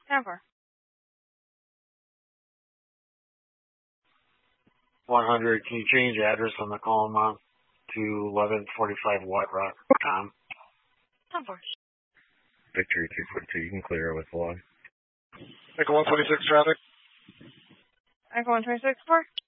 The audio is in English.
Never. 100, can you change the address on the call amount to 1145 White Rock, Tom? Of course. Victory 242, you can clear it with log. Echo 126 traffic. Echo 126 for?